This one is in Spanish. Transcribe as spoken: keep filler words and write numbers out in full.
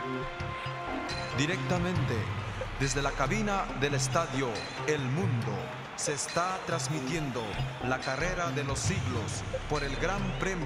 Directamente desde la cabina del estadio El Mundo se está transmitiendo la carrera de los siglos por el Gran Premio